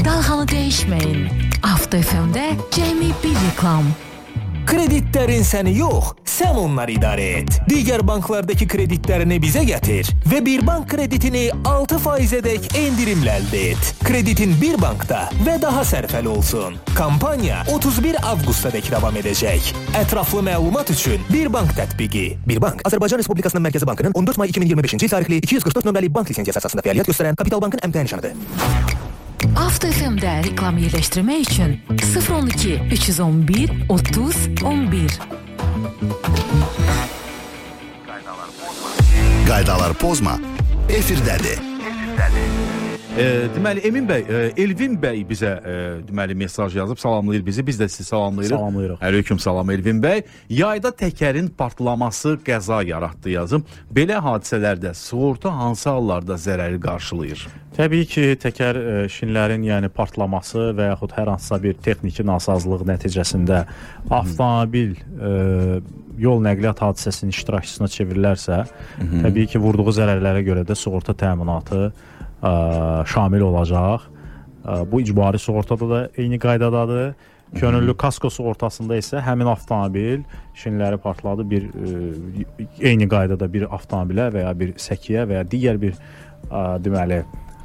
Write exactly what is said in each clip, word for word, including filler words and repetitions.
Dalğanı dəyişməyin. Avto F M-də cəmi bir reklam. Kreditlərin səni yox, sən onları idarə et. Digər banklardakı kreditlərini bizə gətir və bir bank kreditini altı faizədək endirimlə əldə et. Kreditin bir bankda və daha sərfəli olsun. Kampaniya otuz bir avqustadək davam edəcək. Ətraflı məlumat üçün Bir Bank tətbiqi. Bir Bank, Azərbaycan Respublikasının Mərkəzi Bankının on dörd may iki min iyirmi beşinci il tarixli iki yüz qırx dörd nömrəli bank lisensiyası əsasında fəaliyyət göstərən Kapital Bankın əmtəə nişanıdır. Avto F M-də reklam yerləşdirmək üçün sıfır on iki üç yüz on bir otuz on bir. Qaydalar pozma. Efirdədir. E, deməli Emin bəy, e, Elvin bəy bizə e, deməli mesaj yazıb, salamlayır bizi. Biz də sizi salamlayırıq. Salamlayırıq. Aleyküm salam Elvin bəy. Yayda təkərin partlaması qəza yaratdı yazıb. Belə hadisələrdə sığorta hansı hallarda zərəri qarşılayır? Təbii ki, təkər e, şinlərin, yəni partlaması və yaxud hər hansısa bir texniki nasazlıq nəticəsində avtomobil e, yol nəqliyyat hadisəsinin iştirakçısına çevrilərsə, Hı-hı. təbii ki, vurduğu zərərlərə görə də sığorta təminatı ə, şamil olacaq. Ə, bu icbari sığortada da eyni qaydadadır. Könüllü kasko sığortasında isə həmin avtomobil şinləri partladı, bir ə, eyni qaydada bir avtomobilə və ya bir səkiyə və ya digər bir ə, deməli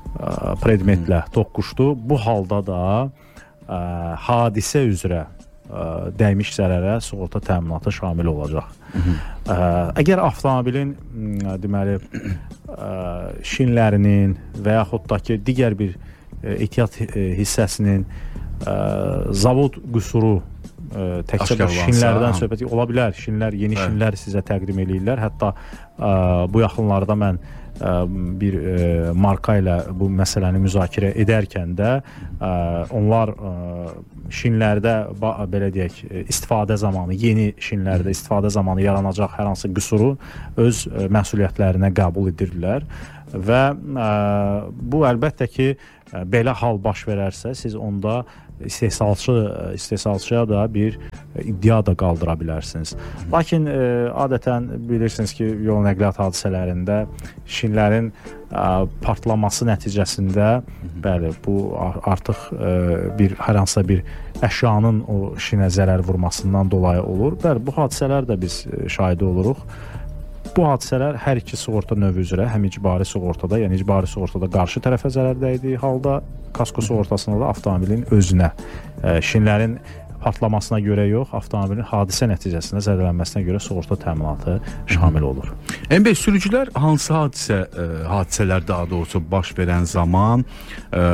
ə, predmetlə toqquşdu. Bu halda da ə, hadisə üzrə ə, dəymiş zərərə sığorta təminatı şamil olacaq. Ə, əgər avtomobilin ə, deməli ə, şinlərinin və yaxud da ki digər bir ə, ehtiyat hissəsinin ə, zavod qüsuru ə, təkcə də şinlərdən söhbət ola bilər. Şinlər, yeni Hə. şinlər sizə təqdim eləyirlər. Hətta ə, bu yaxınlarda mən ə, bir ə, marka ilə bu məsələni müzakirə edərkən də ə, onlar ə, şinlərdə belə deyək, istifadə zamanı, yeni şinlərdə istifadə zamanı yaranacaq hər hansı qüsuru öz ə, məsuliyyətlərinə qəbul edirlər və ə, bu əlbəttə ki, ə, belə hal baş verərsə, siz onda istehsalçı istehsalçıya da bir iddia da qaldıra bilərsiniz. Lakin ə, adətən bilirsiniz ki, yol nəqliyyat hadisələrində şinlərin ə, partlaması nəticəsində bəli, bu artıq ə, bir hər hansısa bir əşyanın o şinə zərər vurmasından dolayı olur. Bəli, bu hadisələr də biz şahidi oluruq. Bu hadisələr hər iki sığorta növü üzrə, həm icbari sığortada, yəni icbari sığortada qarşı tərəfə zərər dəydiyi halda, kasko sığortasında da avtomobilin özünə, ə, şinlərin partlamasına görə yox, avtomobilin hadisə nəticəsində zədələnməsinə görə sığorta təminatı şamil olur. Emin bəy, sürücülər hansı hadisə, ə, hadisələr daha doğrusu baş verən zaman ə,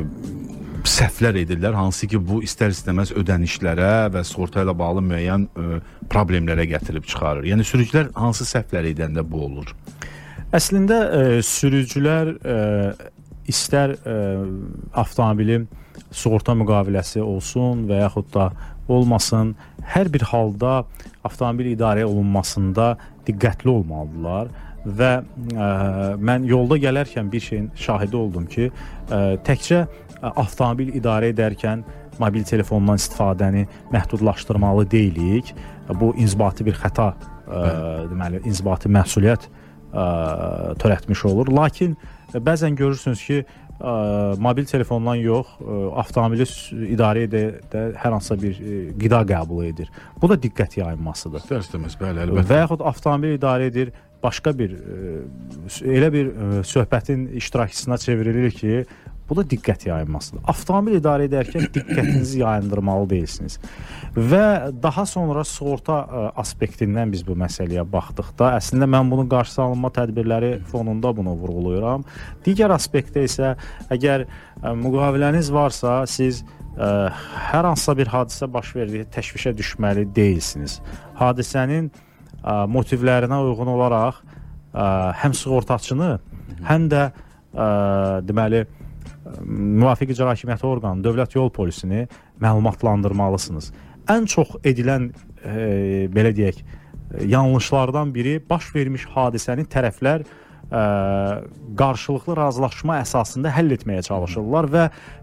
səhvlər edirlər, hansı ki bu istər-istəməz ödənişlərə və sığorta ilə bağlı müəyyən ə, problemlərə gətirib çıxarır. Yəni sürücülər hansı səhvlər edəndə bu olur? Əslində ə, sürücülər ə, istər ə, avtomobilin sığorta müqaviləsi olsun və yaxud da olmasın, hər bir halda avtomobil idarə olunmasında diqqətli olmalıdırlar və ə, mən yolda gələrkən bir şeyin şahidi oldum ki, ə, təkcə avtomobil idarə edərkən mobil telefondan istifadəni məhdudlaşdırmalı deyilik. Bu inzibati bir xəta, ə, deməli, inzibati məsuliyyət ə, törətmiş olur. Lakin bəzən görürsünüz ki, ə, mobil telefondan yox, ə, avtomobili idarə edə hər hansısa bir ə, qida qəbul edir. Bu da diqqət yayılmasıdır. İstər-istəməz, bəli, əlbəttə. Və yaxud avtomobil idarə edir, başqa bir ə, elə bir ə, söhbətin iştirakçısına çevrilir ki, bu da diqqət yayılmasıdır. Avtomobil idarə edərkən diqqətinizi yayındırmalı deyilsiniz. Və daha sonra sığorta ə, aspektindən biz bu məsələyə baxdıqda, əslində mən bunun qarşısı alınma tədbirləri fonunda bunu vurğuluyuram. Digər aspektdə isə, əgər ə, müqaviləniz varsa, siz ə, hər hansısa bir hadisə baş verdiyi təşvişə düşməli deyilsiniz. Hadisənin ə, motivlərinə uyğun olaraq ə, həm sığortaçını, həm də ə, deməli, müvafiq icra hakimiyyəti orqanı, dövlət yol polisini məlumatlandırmalısınız. Ən çox edilən, e, belə deyək, yanlışlardan biri baş vermiş hadisəni tərəflər ə, qarşılıqlı razılaşma əsasında həll etməyə çalışırlar və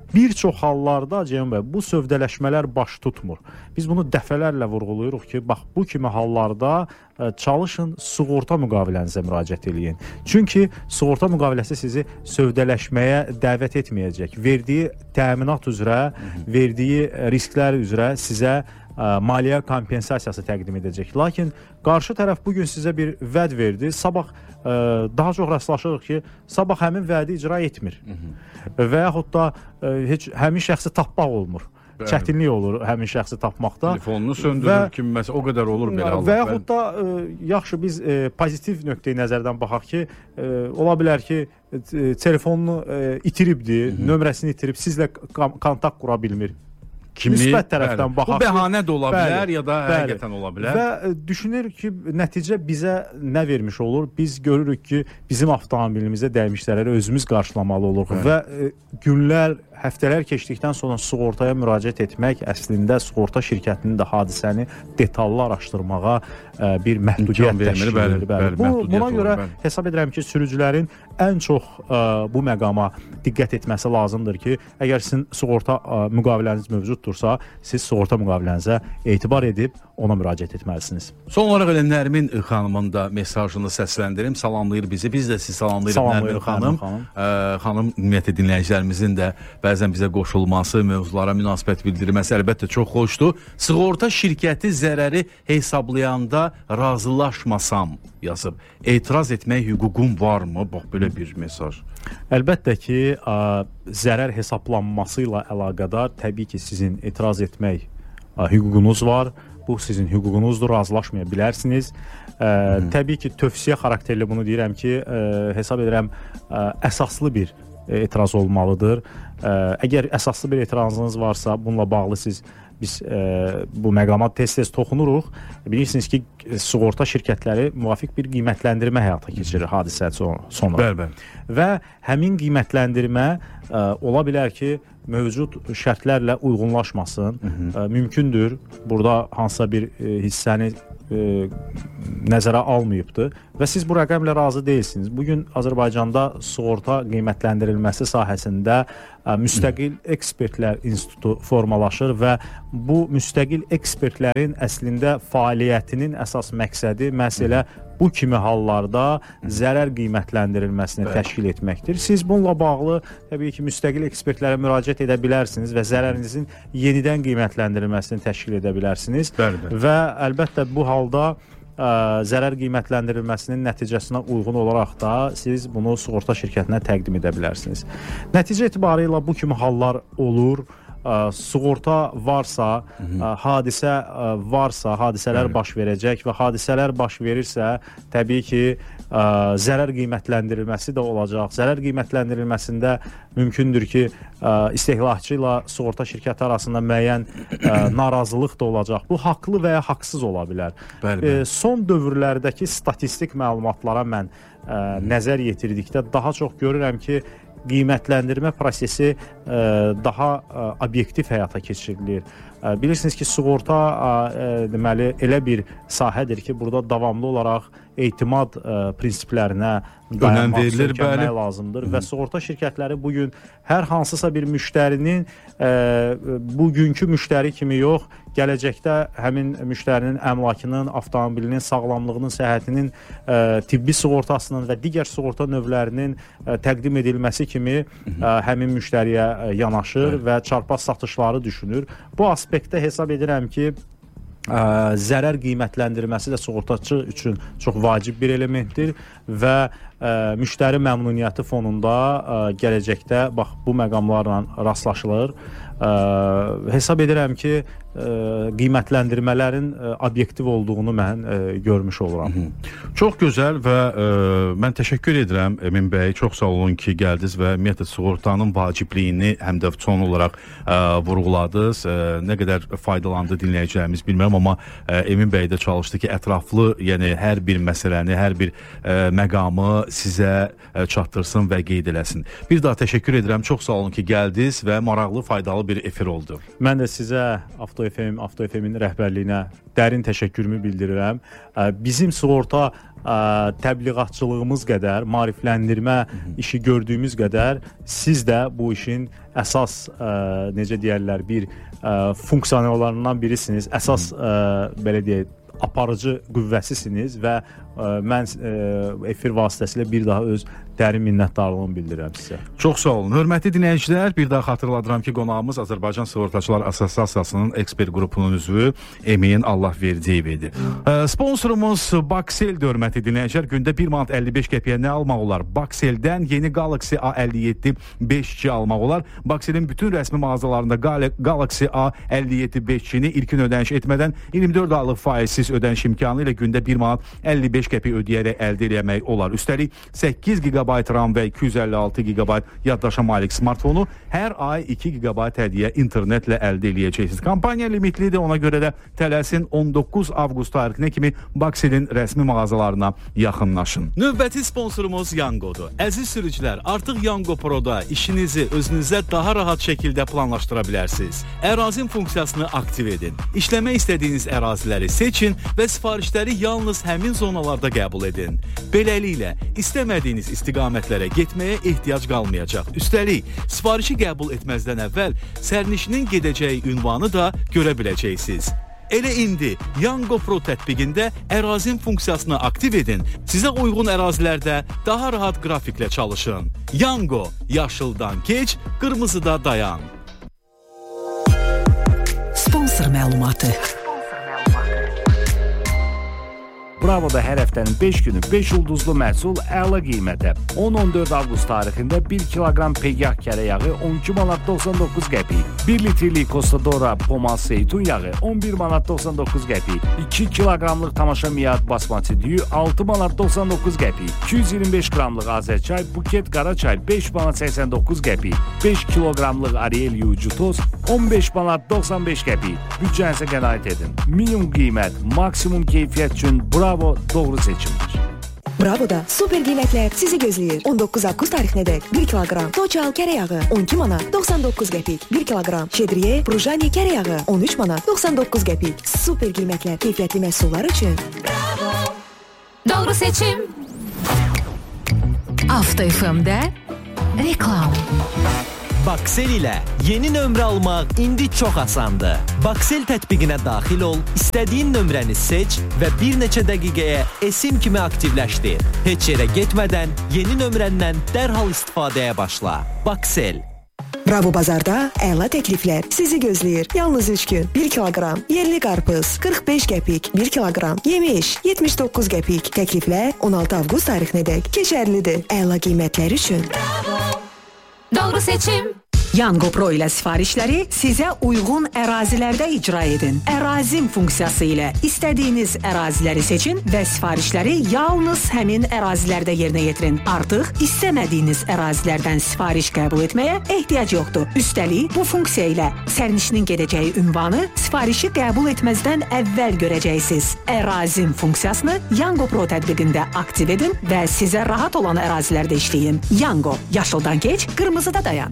bir çox hallarda Ceyhun bəy bu sövdələşmələr baş tutmur. Biz bunu dəfələrlə vurğulayırıq ki, bax bu kimi hallarda çalışın sığorta müqavilənizə müraciət eləyin. Çünki sığorta müqaviləsi sizi sövdələşməyə dəvət etməyəcək. Verdiyi təminat üzrə, verdiyi risklər üzrə sizə maliyyə kompensasiyası təqdim edəcək. Lakin qarşı tərəf bugün sizə bir vəd verdi. Sabah ə, daha çox rastlaşırıq ki, sabah həmin vədi icra etmir. Hı -hı. Və yaxud da ə, heç həmin şəxsi tapmaq olmur. Bəli. Çətinlik olur həmin şəxsi tapmaqda. Telefonunu söndürür kimi məsələ o qədər olur belə hallar. Və yaxud da ə, yaxşı biz ə, pozitiv nöqteyi nəzərdən baxaq ki, ə, ola bilər ki, ə, telefonunu ə, itiribdir, Hı -hı. nömrəsini itirib, sizlə kontakt qura bilmir. Kimliyi, müsbət tərəfdən bəli. baxaq. Bu bəhanə də ola bilər, bəli, ya da bəli. həqiqətən ola bilər. Və ə, düşünür ki, nəticə bizə nə vermiş olur? Biz görürük ki, bizim avtomobilimizə dəymiş zərəri özümüz qarşılamalı oluruq. Bəli. Və ə, günlər, həftələr keçdikdən sonra sığortaya müraciət etmək əslində sığorta şirkətinin də hadisəni detallı araşdırmağa ə, bir məhdudiyyət təşkil edir. Bəli, bəli, bu, buna görə olur, bəli. hesab edirəm ki, sürücülərin ən çox ə, bu məqama diqqət etməsi lazımdır ki, əgər sizin sığorta ə, müqaviləniz mövcuddursa, siz sığorta müqavilənizə etibar edib ona müraciət etməlisiniz. Son olaraq elə Nərmin xanımın da mesajını səsləndirim. Salamlayır bizi. Biz də sizi salamlayırıq Nərmin xanım. xanım. Ə, xanım ümumiyyətlə dinləyicilərimizin də bəzən bizə qoşulması, mövzulara münasibət bildirməsi əlbəttə çox xoşdur. Sığorta şirkəti zərəri hesablayanda razılaşmasam yazıb. Etiraz etmək hüququm varmı? Bax belə bir mesaj. Əlbəttə ki, ə, zərər hesablanması ilə əlaqədar təbii ki, sizin etiraz etmək ə, hüququnuz var. Bu sizin hüququnuzdur, razılaşmaya bilərsiniz. Ə, təbii ki, tövsiyə xarakterli bunu deyirəm ki, ə, hesab edirəm ə, əsaslı bir etiraz olmalıdır. Ə, əgər əsaslı bir etirazınız varsa, bununla bağlı siz biz ə, bu məqama tez-tez toxunuruq. Bilirsiniz ki, sığorta şirkətləri müvafiq bir qiymətləndirmə həyata keçirir hadisə sonra. Bəli, bəli. Və həmin qiymətləndirmə ə, ola bilər ki, mövcud şərtlərlə uyğunlaşmasın. Hı -hı. Ə, mümkündür. Burada hansısa bir ə, hissəni ə, nəzərə almayıbdır və siz bu rəqəmlə razı deyilsiniz. Bugün Azərbaycanda sığorta qiymətləndirilməsi sahəsində ə, müstəqil ekspertlər institutu formalaşır və bu müstəqil ekspertlərin əslində fəaliyyətinin əsas məqsədi məsələ bu kimi hallarda zərər qiymətləndirilməsini Bəli. təşkil etməkdir. Siz bununla bağlı təbii ki, müstəqil ekspertlərə müraciət edə bilərsiniz və zərərinizin yenidən qiymətləndirilməsini təşkil edə bilərsiniz. Bəli, bəli. Və əlbəttə bu halda ə, zərər qiymətləndirilməsinin nəticəsinə uyğun olaraq da siz bunu sığorta şirkətinə təqdim edə bilərsiniz. Nəticə etibarıyla bu kimi hallar olur. Ə, sığorta varsa, ə, hadisə ə, varsa, hadisələr Bəli. baş verəcək və hadisələr baş verirsə, təbii ki, ə, zərər qiymətləndirilməsi də olacaq. Zərər qiymətləndirilməsində mümkündür ki, ə, istehlakçı ilə sığorta şirkəti arasında müəyyən ə, narazılıq da olacaq. Bu haqlı və ya haqsız ola bilər. Bəli, bəli. Ə, son dövrlərdəki statistik məlumatlara mən ə, nəzər yetirdikdə daha çox görürəm ki, qiymətləndirmə prosesi ə, daha ə, obyektiv həyata keçirilir. Ə, bilirsiniz ki, sığorta ə, deməli elə bir sahədir ki, burada davamlı olaraq etimad ə, prinsiplərinə dayanmaq, söykənmək lazımdır. Hı -hı. Və sığorta şirkətləri bugün hər hansısa bir müştərinin ə, bugünkü müştəri kimi yox, gələcəkdə həmin müştərinin əmlakının, avtomobilinin sağlamlığının, səhhətinin, ə, tibbi sığortasının və digər sığorta növlərinin ə, təqdim edilməsi kimi ə, həmin müştəriyə ə, yanaşır Hı -hı. və çarpaz satışları düşünür. Bu aspektdə hesab edirəm ki, Ə, zərər qiymətləndirməsi də sığortaçı üçün çox vacib bir elementdir və ə, müştəri məmnuniyyəti fonunda ə, gələcəkdə bax bu məqamlarla rastlaşılır. Ə, hesab edirəm ki, ə, qiymətləndirmələrin ə, obyektiv olduğunu mən ə, görmüş oluram. Hı -hı. Çox gözəl və ə, mən təşəkkür edirəm Emin bəy. Çox sağ olun ki, gəldiniz və ümumiyyətlə sığortanın vacibliyini həm də son olaraq ə, vurğuladınız. Ə, nə qədər faydalandı dinləyicilərimiz bilmirəm, amma ə, Emin bəy də çalışdı ki, ətraflı, yəni hər bir məsələni, hər bir ə, məqamı sizə ə, çatdırsın və qeyd eləsin. Bir daha təşəkkür edirəm. Çox sağ olun ki, gəldiniz və maraqlı, faydalı bir efir oldu. Mən də sizə Avto F M, Avto F M-in rəhbərliyinə dərin təşəkkürümü bildirirəm. Bizim sığorta ə, təbliğatçılığımız qədər, maarifləndirmə işi gördüyümüz qədər siz də bu işin əsas ə, necə deyərlər, bir ə, funksiyalarından birisiniz. Əsas ə, belə deyək, aparıcı qüvvəsisiniz və ə, mən ə, efir vasitəsilə bir daha öz dərin minnətdarlığımı bildirirəm sizə. Çox sağ olun. Hörmətli dinləyicilər, bir daha xatırladıram ki, qonağımız Azərbaycan Sığortaçılar Assosiasiyasının ekspert qrupunun üzvü Emin Allahverdiyev. Sponsorumuz Baksel, hörmətli dinləyicilər, gündə bir manat əlli beş qəpiyə nə almaq olar? Bakseldən yeni Galaxy A əlli yeddi beş G almaq olar. Bakselin bütün rəsmi mağazalarında Galaxy A əlli yeddi beş G-ni ilkin ödəniş etmədən iyirmi dörd aylıq faizsiz ödəniş imkanı ilə gündə bir manat əlli beş qəpik ödəyərək əldə etmək olar. Üstəlik səkkiz gigabayt RAM və iki yüz əlli altı gigabayt yaddaşa malik smartfonu hər ay iki gigabayt hədiyyə internetlə əldə edəcəksiniz. Kampaniya limitlidir, ona görə də tələsin on doqquz avqust tarixinə kimi Bakselin rəsmi mağazalarına yaxınlaşın. Növbəti sponsorumuz Yangodur. Əziz sürücülər, artıq Yango Pro'da işinizi özünüzə daha rahat şəkildə planlaşdıra bilərsiniz. Ərazin funksiyasını aktiv edin. İşləmək istədiyiniz əraziləri seçin və sifarişləri yalnız həmin zonalarda qəbul edin. Beləliklə, istəmədiyiniz istiqamətlərə getməyə ehtiyac qalmayacaq. Üstəlik, sifarişi qəbul etməzdən əvvəl sərnişinin gedəcəyi ünvanı da görə biləcəksiniz. Elə indi Yango Pro tətbiqində ərazin funksiyasını aktiv edin. Sizə uyğun ərazilərdə daha rahat qrafiklə çalışın. Yango, yaşıldan keç, qırmızıda dayan. Sponsor məlumatı. Bravo'da hər həftənin beş günü beş ulduzlu məhsul əla qiymətə. on on dörd avqust tarixində bir kiloqram peygah kərə yağı on iki manat doxsan doqquz qəpik. bir litrlik Costa Dora pomas zeytun yağı on bir manat doxsan doqquz qəpik. iki kiloqramlıq tamaşa miyad basmati düyü altı manat doxsan doqquz qəpik. iki yüz iyirmi beş qramlıq azərçay buket qara çay beş manat səksən doqquz qəpik. beş kiloqramlıq Ariel yuyucu toz on beş manat doxsan beş qəpik. Büdcənizə qənaət edin. Minimum qiymət, maksimum keyfiyyət üçün Bravo doğru seçimdir. Bravo'da super qiymətlər sizi gözləyir. on doqquz avqust tarixinədək bir kiloqram Toçal kərə yağı on iki manat doxsan doqquz qəpik. bir kiloqram Şedriye Brujani kərə yağı on üç manat doxsan doqquz qəpik. Super qiymətlər keyfiyyətli məhsullar üçün. Bravo. Doğru seçim. Avto F M-də reklam. Baksel ilə yeni nömrə almaq indi çox asandır. Baksel tətbiqinə daxil ol, istədiyin nömrəni seç və bir neçə dəqiqəyə esim kimi aktivləşdir. Heç yerə getmədən yeni nömrəndən dərhal istifadəyə başla. Baksel. Bravo bazarda əla təkliflər sizi gözləyir. Yalnız üç gün bir kiloqram yerli qarpız qırx beş qəpik, bir kiloqram yemiş yetmiş doqquz qəpik. Təkliflər on altı avqust tarixinədək keçərlidir. Əla qiymətlər üçün. Bravo. Doğru seçim. Yango Pro ilə sifarişləri sizə uyğun ərazilərdə icra edin. Ərazin funksiyası ilə istədiyiniz əraziləri seçin və sifarişləri yalnız həmin ərazilərdə yerinə yetirin. Artıq istəmədiyiniz ərazilərdən sifariş qəbul etməyə ehtiyac yoxdur. Üstəlik, bu funksiya ilə sərnişinin gedəcəyi ünvanı sifarişi qəbul etməzdən əvvəl görəcəksiniz. Ərazin funksiyasını Yango Pro tətbiqində aktiv edin və sizə rahat olan ərazilərdə işləyin. Yango, yaşıldan keç, qırmızıda dayan.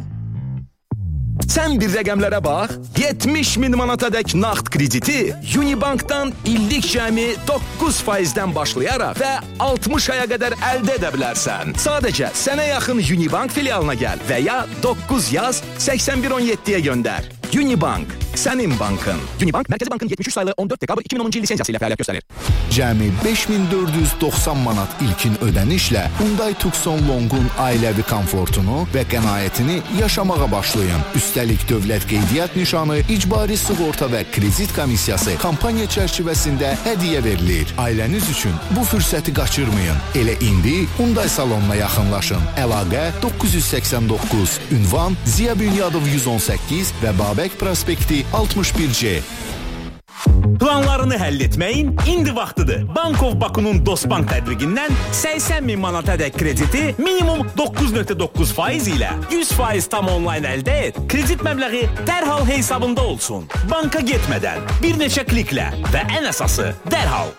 Sən bir rəqəmlərə bax, yetmiş min manatadək nağd krediti Unibankdan illik cəmi doqquz faizdən başlayaraq və altmış aya qədər əldə edə bilərsən. Sadəcə sənə yaxın Unibank filialına gəl və ya doqquz yaz səksən bir on yeddiyə göndər. Unibank, sənin bankın. Unibank, Mərkəzi Bankın yetmiş üç saylı on dörd dekabr iki min onuncu il lisensiyası ilə fəaliyyət göstərir. Cəmi beş min dörd yüz doxsan manat ilkin ödənişlə Hyundai Tucson Long'un ailəvi komfortunu və qənaətini yaşamağa başlayın. Üstəlik dövlət qeydiyyat nişanı, icbari sığorta və kredit komissiyası kampaniya çərçivəsində hədiyyə verilir. Ailəniz üçün bu fürsəti qaçırmayın. Elə indi Hyundai salonuna yaxınlaşın. Əlaqə doqquz yüz səksən doqquz, ünvan Ziya Bünyadov yüz on səkkiz və Babək prospekti altmış bir C. Planlarını həll etməyin indi vaxtıdır. Bankov Bakunun Dostbank tədbiqindən səksən min manatadək krediti minimum doqquz nöqtə doqquz faiz ilə yüz faiz tam onlayn əldə et. Kredit məbləği dərhal hesabında olsun. Banka getmədən, bir neçə kliklə və ən əsası dərhal.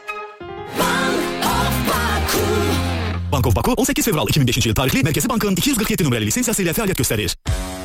Bankov Baku on səkkiz fevral iki min beşinci il tarixli Mərkəzi Bankın iki yüz qırx yeddi nömrəli lisensiyası ilə fəaliyyət göstərir.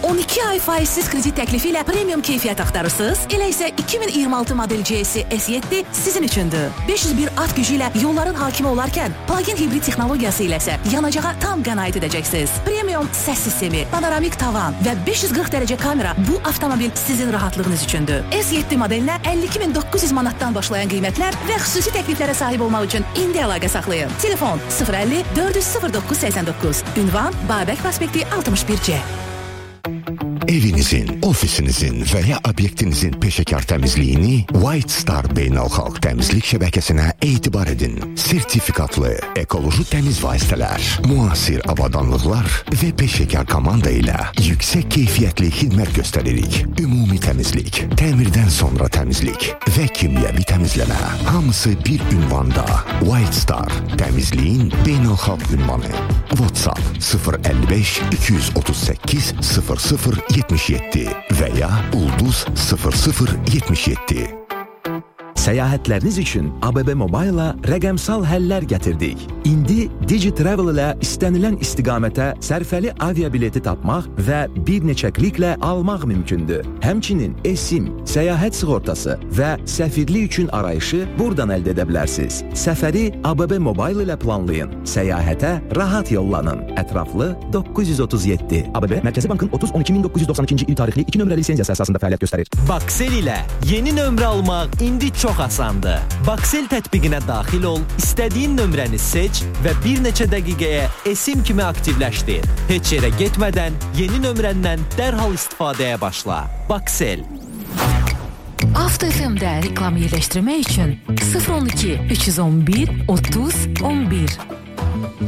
on iki ay faizsiz kredit təklifi ilə premium keyfiyyət axtarırsınız? Elə isə iki min iyirmi altı model C S S yeddi sizin üçündür. beş yüz bir at gücü ilə yolların hakimi olarkən, plug-in hibrid texnologiyası ilə isə yanacağa tam qənaət edəcəksiniz. Premium səs sistemi, panoramik tavan və beş yüz qırx dərəcə kamera bu avtomobil sizin rahatlığınız üçündür. S yeddi modelinə əlli iki min doqquz yüz manatdan başlayan qiymətlər və xüsusi təkliflərə sahib olmaq üçün indi əlaqə saxlayın. Telefon sıfır əlli dörd yüz sıfır doqquz səksən doqquz. Ünvan Babək prospekti altmış bir C. Evinizin, ofisinizin veya obyektinizin peşekar temizliğini White Star Beynəlxalq Təmizlik Şəbəkəsinə etibar edin. Sertifikatlı, ekoloji təmiz vasitələr, müasir avadanlıqlar və peşekar komanda ilə yüksək keyfiyyətli xidmət göstəririk. Ümumi təmizlik, təmirdən sonra təmizlik və kimyəvi təmizləmə. Hamısı bir ünvanda. White Star, təmizliyin beynəlxalq ünvanı. WhatsApp sıfır əlli beş iki yüz otuz səkkiz sıfır sıfır yetmiş yeddi və ya ulduz sıfır sıfır yetmiş yeddi. Səyahətləriniz üçün A B B Mobile-la rəqəmsal həllər gətirdik. İndi DigiTravel ilə istənilən istiqamətə sərfəli aviabileti tapmaq və bir neçə kliklə almaq mümkündür. Həmçinin eSIM, səyahət sığortası və səfirlik üçün arayışı buradan əldə edə bilərsiniz. Səfəri A B B Mobile ilə planlayın. Səyahətə rahat yollanın. Ətraflı doqquz yüz otuz yeddi. A B B Mərkəzi Bankın otuz on iki min doqquz yüz doxsan ikinci il tarixli iki nömrəli lisenziyası əsasında fəaliyyət göstərir. Baksel ilə yeni nömrə almaq indi çox asandır. Baksel tətbiqinə daxil ol, istədiyin nömrəni seç və bir neçə dəqiqəyə eSIM kimi aktivləşdir. Heç yerə getmədən yeni nömrəndən dərhal istifadəyə başla. Baksel. Avto F M-də reklam yerləşdirmək üçün sıfır on iki üç yüz on bir otuz on bir